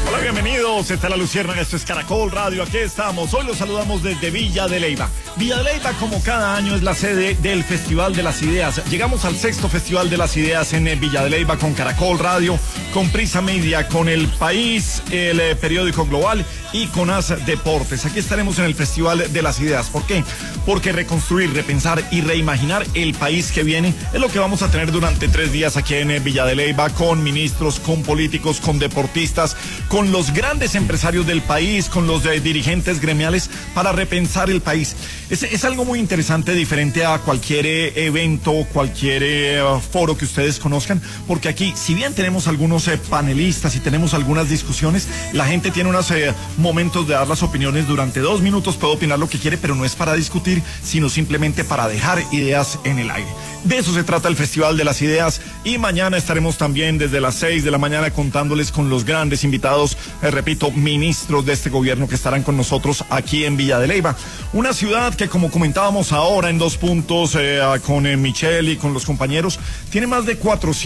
Hola, bienvenidos. Esta es La Luciérnaga, esto es Caracol Radio. Aquí estamos. Hoy los saludamos desde Villa de Leyva. Villa de Leyva, como cada año, es la sede del Festival de las Ideas. Llegamos al 6º Festival de las Ideas en Villa de Leyva con Caracol Radio, con Prisa Media, con El País, el periódico Global y con AS Deportes. Aquí estaremos en el Festival de las Ideas. ¿Por qué? Porque reconstruir, repensar y reimaginar el país que viene es lo que vamos a tener durante 3 días aquí en Villa de Leyva, con ministros, con políticos, con deportistas, con los grandes empresarios del país, con los dirigentes gremiales, para repensar el país. Es algo muy interesante, diferente a cualquier evento, cualquier foro que ustedes conozcan, porque aquí, si bien tenemos algunos panelistas y tenemos algunas discusiones, la gente tiene unos momentos de dar las opiniones. Durante 2 minutos puede opinar lo que quiere, pero no es para discutir, sino simplemente para dejar ideas en el aire. De eso se trata el Festival de las Ideas, y mañana estaremos también desde las 6 de la mañana contándoles con los grandes invitados, repito, ministros de este gobierno que estarán con nosotros aquí en Villa de Leyva. Una ciudad que, como comentábamos ahora en 2 puntos con Michelle y con los compañeros, tiene más de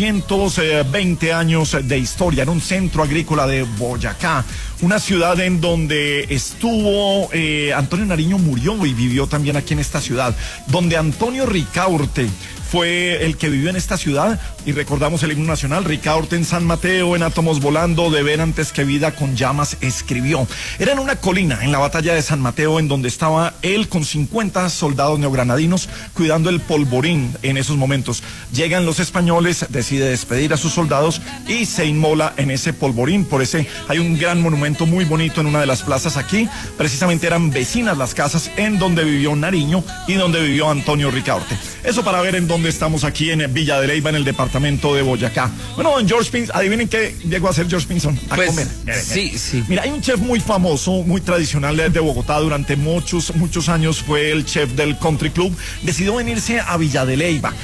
420 años de historia. Era un centro agrícola de Boyacá, una ciudad en donde estuvo Antonio Nariño, murió y vivió también aquí en esta ciudad, donde Antonio Ricaurte fue el que vivió en esta ciudad, y recordamos el himno nacional. Ricaurte en San Mateo, en átomos volando, de ver antes que vida con llamas escribió. Era en una colina, en la batalla de San Mateo, en donde estaba él con 50 soldados neogranadinos cuidando el polvorín en esos momentos. Llegan los españoles, decide despedir a sus soldados y se inmola en ese polvorín. Por ese hay un gran monumento muy bonito en una de las plazas aquí. Precisamente eran vecinas las casas en donde vivió Nariño y donde vivió Antonio Ricaurte. Eso para ver en dónde estamos aquí en Villa de Leyva, en el departamento de Boyacá. Bueno, en George Pinson, adivinen qué llegó a hacer George Pinson a comer. Sí. Mira, hay un chef muy famoso, muy tradicional de Bogotá. Durante muchos años fue el chef del Country Club. Decidió venirse a Villa de Leyva.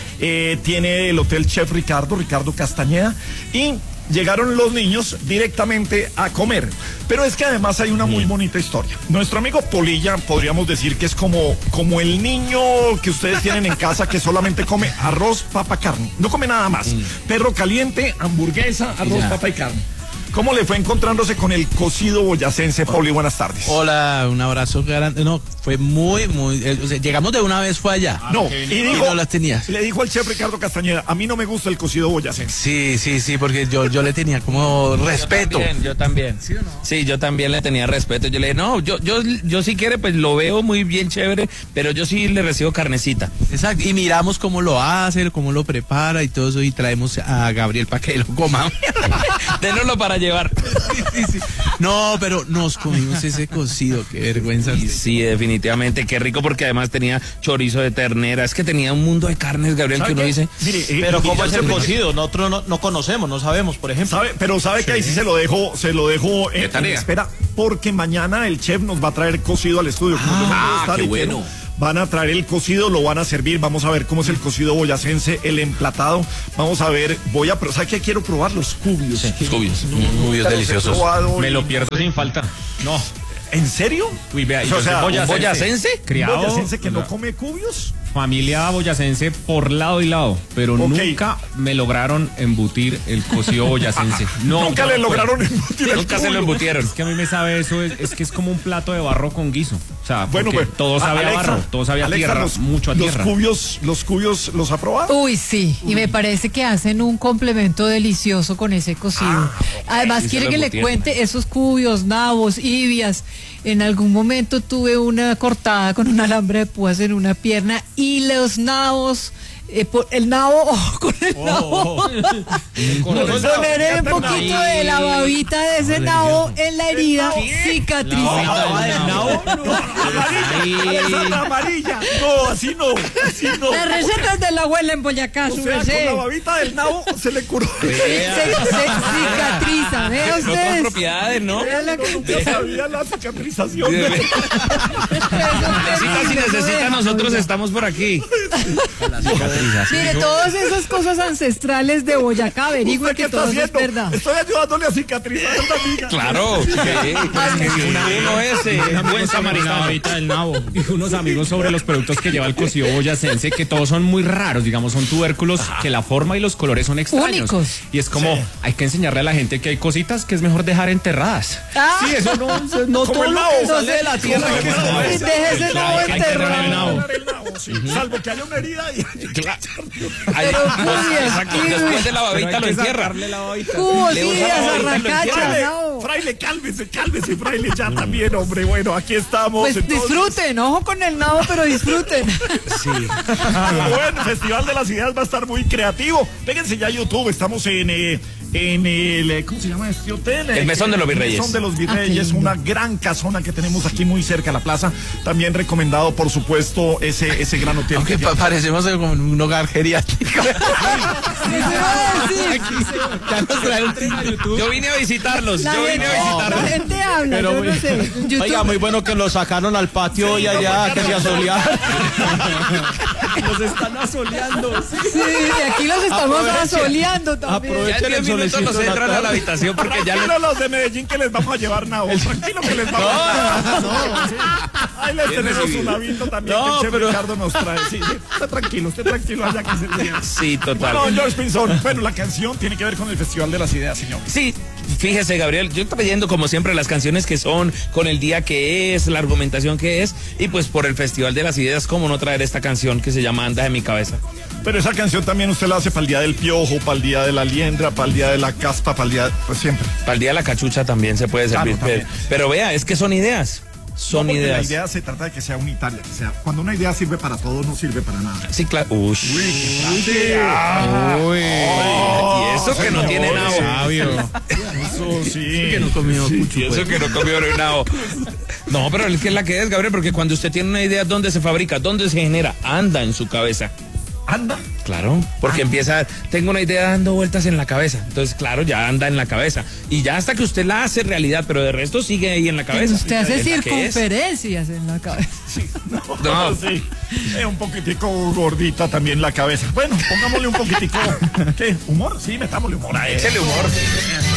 Tiene el Hotel Chef Ricardo Castañeda, y llegaron los niños directamente a comer. Pero es que además hay una muy bonita historia. Nuestro amigo Polilla, podríamos decir que es como el niño que ustedes tienen en casa, que solamente come arroz, papa, carne. No come nada más. Perro caliente, hamburguesa, arroz, papa y carne. ¿Cómo le fue encontrándose con el cocido boyacense, Poli? Buenas tardes. Hola, un abrazo grande. No, fue muy, o sea, llegamos de una vez, fue allá. Y no las tenías. Le dijo al chef Ricardo Castañeda: a mí no me gusta el cocido boyacense. Sí, porque yo le tenía como respeto. Yo también. ¿Sí o no? Sí, yo también le tenía respeto. Yo le dije, no, yo si quiere, pues lo veo muy bien chévere, pero yo sí le recibo carnecita. Exacto, y miramos cómo lo hace, cómo lo prepara y todo eso, y traemos a Gabriel para que lo coma. Dénoslo para llevar. Sí. No, pero nos comimos ese cocido, qué vergüenza. Y sí, definitivamente, qué rico, porque además tenía chorizo de ternera. Es que tenía un mundo de carnes, Gabriel, que uno dice. Mire, pero ¿cómo es el cocido? Nosotros no conocemos, no sabemos, por ejemplo. ¿Sabe que ahí sí se lo dejo en espera? Porque mañana el chef nos va a traer cocido al estudio. Qué bueno. Van a traer el cocido, lo van a servir. Vamos a ver cómo es el cocido boyacense, el emplatado. Vamos a ver, pero ¿sabe qué? Quiero probar los cubios. Sí, cubios. Cubios deliciosos. Me lo pierdo sin falta. No. ¿En serio? Uy, vea, o sea, ¿boyacense? Criado. ¿Boyacense que no come cubios? Familia boyacense por lado y lado, pero nunca me lograron embutir el cocido boyacense. Nunca le lograron embutir el Nunca se lo embutieron. Es que a mí me sabe eso, es que es como un plato de barro con guiso. O sea, bueno, pues todo sabe a barro, todo sabe a tierra, mucho a tierra. ¿Los cubios los ha probado? Uy, sí, y me parece que hacen un complemento delicioso con ese cocido. Además, quiere que le cuente esos cubios, nabos, ibias. En algún momento tuve una cortada con un alambre de púas en una pierna, y los nabos, el nabo, poneré un poquito de la babita de ese nabo en la herida, cicatriza. Amarilla. No, así no. Las recetas de la abuela en Boyacá, con la babita del nabo se le curó. Se cicatriza, vea usted. ustedes. Propiedades, ¿no? Nunca sabía la cicatrización. Si necesita, nosotros estamos por aquí. Mire, todas esas cosas ancestrales de Boyacá, averigüe que todo eso es verdad. Estoy ayudándole a cicatrizar a una amiga. Claro. Uno es buen samaritano. Del nabo. Y unos amigos sobre los productos que lleva el cocido boyacense, que todos son muy raros, digamos, son tubérculos que la forma y los colores son extraños. Únicos. Y es como, hay que enseñarle a la gente que hay cositas que es mejor dejar dejar enterradas. Sí, eso no Como todo el lo nabo. que sale de la tierra hay que comer. Déjese no Hay que enterrar el nabo. Salvo que haya una herida y Pero Exacto, después de la babita lo entierra. cubos, Le usa la sillas, babita, lo arracacha, Fraile, no. fraile, cálmese, fraile, ya también, hombre. Bueno, aquí estamos. Pues entonces. disfruten, ojo con el nabo, pero disfruten. Bueno, el Festival de las Ideas va a estar muy creativo. Péguense ya a YouTube, estamos en el, ¿cómo se llama este hotel? El Mesón de los Virreyes. El Mesón de los Virreyes, una gran casona que tenemos aquí muy cerca a la plaza. También recomendado, por supuesto, ese gran hotel. Aunque parecemos como en un hogar geriátrico. Ya nos traen Yo vine a visitarlos. La gente habla, Pero, yo no sé. YouTube- oiga, muy bueno que lo sacaron al patio y allá que se asolearon. Los están asoleando. Sí, aquí los estamos asoleando también. Ya en Aprovechen 10 el minutos solecito nos de la entran a la tarde. habitación porque ya Tranquilo los de Medellín que les vamos a llevar nabo. Tranquilo que les vamos a llevar. Sí. Ahí les tenemos un navito también que el chef Ricardo nos trae. Sí, sí. Usted tranquilo allá que se ría. Sí, total. Bueno, George Pinzón, bueno, la canción tiene que ver con el Festival de las Ideas, señor. Sí, fíjese, Gabriel, yo trayendo como siempre las canciones que son, con el día que es, la argumentación que es, y pues por el Festival de las Ideas, cómo no traer esta canción que se llama Anda de mi cabeza. Pero esa canción también usted la hace para el día del piojo, para el día de la liendra, para el día de la caspa, para el día, pues siempre. Para el día de la cachucha también se puede servir. Claro, pero vea, es que son ideas. Son No, porque ideas. la idea se trata de que sea unitaria, que sea. Cuando una idea sirve para todo, no sirve para nada. Sí, claro. Uy. Uy. Y eso que no tiene nabo. Sabio. Eso sí. Que no comió mucho. Y eso que no comió nabo. No, pero es que es la que es, Gabriel, porque cuando usted tiene una idea, ¿dónde se fabrica? ¿Dónde se genera? Anda en su cabeza. Anda. Claro, porque empieza, tengo una idea dando vueltas en la cabeza. Entonces, claro, ya anda en la cabeza. Y ya hasta que usted la hace realidad, pero de resto sigue ahí en la cabeza. Usted hace Es la que es. circunferencias en la cabeza. No. Sí. Un poquitico gordita también la cabeza. Bueno, pongámosle un poquitico. ¿Qué? ¿Humor? Sí, metámosle humor a eso. Échele humor.